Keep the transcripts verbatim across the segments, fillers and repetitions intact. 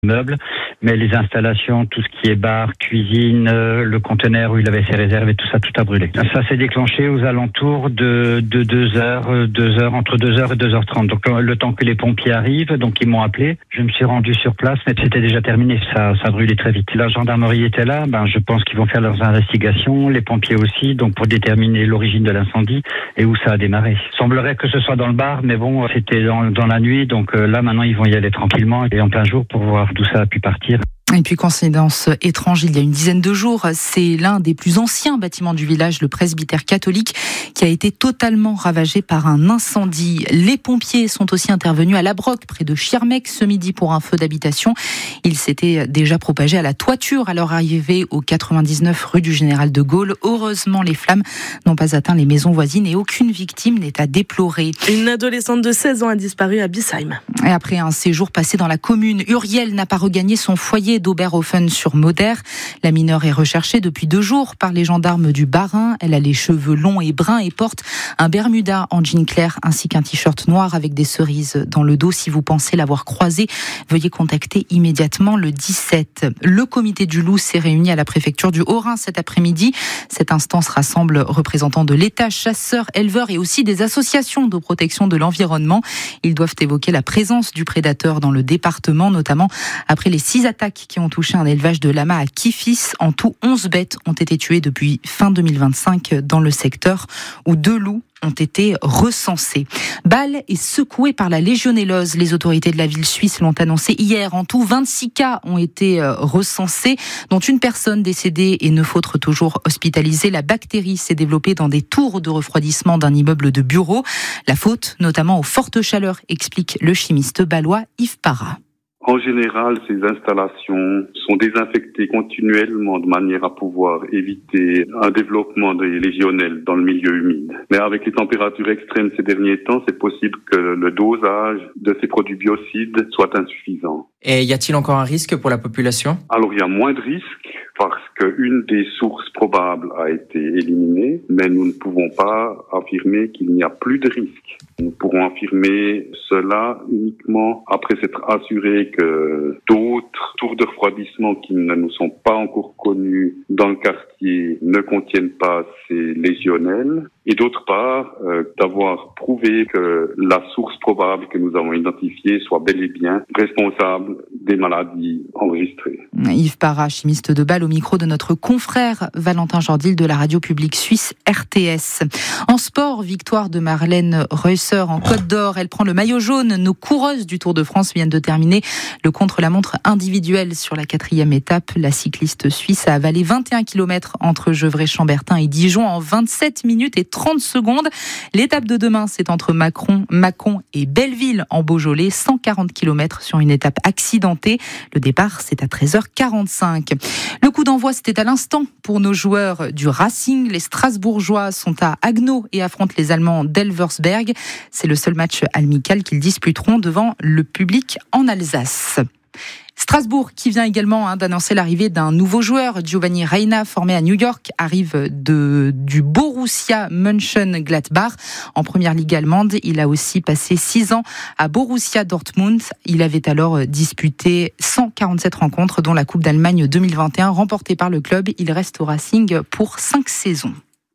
meubles, mais les installations, tout ce qui est bar, cuisine, euh, le conteneur où il avait ses réserves et tout ça, tout a brûlé. Ça s'est déclenché aux alentours de, de deux heures, deux heures, entre deux heures et deux heures trente. Donc le temps que les pompiers arrivent, donc ils m'ont appelé. Je me suis rendu sur place, mais c'était déjà terminé. Ça, ça brûlait très vite. La gendarmerie était là. Ben, je pense qu'ils vont faire leurs investigations, les pompiers aussi, donc pour déterminer l'origine de l'incendie et où ça a démarré. Il semblerait que ce soit dans le bar, mais bon, c'était dans, dans la nuit, donc euh, là maintenant ils vont y aller tranquillement et en plein jour pour voir d'où ça a pu partir. Et puis, coïncidence étrange, il y a une dizaine de jours, c'est l'un des plus anciens bâtiments du village, le presbytère catholique, qui a été totalement ravagé par un incendie. Les pompiers sont aussi intervenus à La Broque, près de Schirmeck, ce midi pour un feu d'habitation. Il s'était déjà propagé à la toiture à leur arrivée au quatre-vingt-dix-neuf rue du Général de Gaulle. Heureusement, les flammes n'ont pas atteint les maisons voisines et aucune victime n'est à déplorer. Une adolescente de seize ans a disparu à Bissheim. Et après un séjour passé dans la commune, Uriel n'a pas regagné son foyer d'Oberhofen-sur-Moder. La mineure est recherchée depuis deux jours par les gendarmes du Bas-Rhin. Elle a les cheveux longs et bruns et porte un bermuda en jean clair ainsi qu'un t-shirt noir avec des cerises dans le dos. Si vous pensez l'avoir croisée, veuillez contacter immédiatement le dix-sept. Le comité du loup s'est réuni à la préfecture du Haut-Rhin cet après-midi. Cette instance rassemble représentants de l'État, chasseurs, éleveurs et aussi des associations de protection de l'environnement. Ils doivent évoquer la présence du prédateur dans le département, notamment après les six attaques qui ont touché un élevage de lamas à Kifis. En tout, onze bêtes ont été tuées depuis fin deux mille vingt-cinq dans le secteur où deux loups ont été recensés. Bâle est secoué par la légionellose. Les autorités de la ville suisse l'ont annoncé hier. En tout, vingt-six cas ont été recensés, dont une personne décédée et neuf autres toujours hospitalisés. La bactérie s'est développée dans des tours de refroidissement d'un immeuble de bureaux. La faute, notamment aux fortes chaleurs, explique le chimiste bâlois Yves Parra. En général, ces installations sont désinfectées continuellement de manière à pouvoir éviter un développement des légionelles dans le milieu humide. Mais avec les températures extrêmes ces derniers temps, c'est possible que le dosage de ces produits biocides soit insuffisant. Et y a-t-il encore un risque pour la population ? Alors, il y a moins de risques parce qu'une des sources probables a été éliminée, mais nous ne pouvons pas affirmer qu'il n'y a plus de risque. Nous pourrons affirmer cela uniquement après s'être assuré que d'autres tours de refroidissement qui ne nous sont pas encore connus dans le quartier ne contiennent pas ces légionelles. Et d'autre part, euh, d'avoir prouvé que la source probable que nous avons identifiée soit bel et bien responsable des maladies enregistrées. Yves Parra, chimiste de Bâle, au micro de notre confrère Valentin Jordil de la radio publique suisse R T S. En sport, victoire de Marlène Reusser en Côte d'Or. Elle prend le maillot jaune. Nos coureuses du Tour de France viennent de terminer le contre-la-montre individuel sur la quatrième étape. La cycliste suisse a avalé vingt et un kilomètres entre Gevrey-Chambertin et Dijon en vingt-sept minutes et trente secondes. L'étape de demain, c'est entre Macron, Mâcon et Belleville en Beaujolais, cent quarante kilomètres sur une étape accidentée. Le départ, c'est à treize heures quarante-cinq. Le coup d'envoi, c'était à l'instant pour nos joueurs du Racing. Les Strasbourgeois sont à Haguenau et affrontent les Allemands d'Elversberg. C'est le seul match amical qu'ils disputeront devant le public en Alsace. Strasbourg, qui vient également hein, d'annoncer l'arrivée d'un nouveau joueur, Giovanni Reina, formé à New York, arrive de, du Borussia Mönchengladbach en première ligue allemande. Il a aussi passé six ans à Borussia Dortmund. Il avait alors disputé cent quarante-sept rencontres, dont la Coupe d'Allemagne deux mille vingt et un, remportée par le club. Il reste au Racing pour cinq saisons.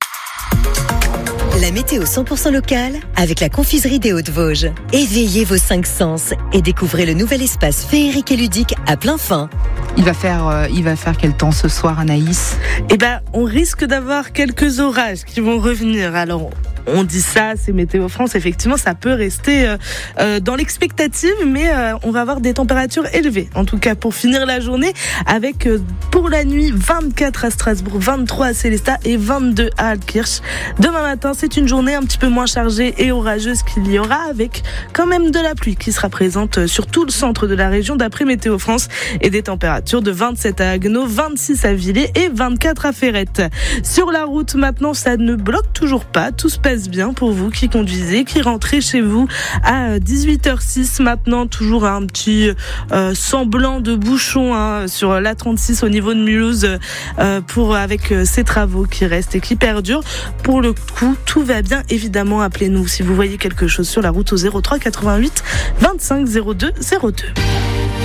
La météo cent pour cent locale avec la confiserie des Hauts-de-Vosges. Éveillez vos cinq sens et découvrez le nouvel espace féerique et ludique à plein fin. Il va faire, euh, il va faire quel temps ce soir, Anaïs ? Eh ben, on risque d'avoir quelques orages qui vont revenir. Alors, on dit ça, c'est Météo France. Effectivement, ça peut rester euh, euh, dans l'expectative, mais euh, on va avoir des températures élevées. En tout cas, pour finir la journée, avec euh, pour la nuit vingt-quatre à Strasbourg, vingt-trois à Sélestat et vingt-deux à Altkirch. Demain matin, c'est une journée un petit peu moins chargée et orageuse qu'il y aura, avec quand même de la pluie qui sera présente sur tout le centre de la région, d'après Météo France, et des températures de vingt-sept à Haguenau, vingt-six à Villers et vingt-quatre à Ferrette. Sur la route, maintenant, ça ne bloque toujours pas. Tout se passe bien pour vous qui conduisez, qui rentrez chez vous à dix-huit heures six. Maintenant, toujours un petit euh, semblant de bouchon hein, sur l'A trente-six au niveau de Mulhouse euh, pour, avec euh, ces travaux qui restent et qui perdurent. Pour le coup, tout va bien. Évidemment, appelez-nous si vous voyez quelque chose sur la route au zéro trois quatre-vingt-huit vingt-cinq zéro deux zéro deux.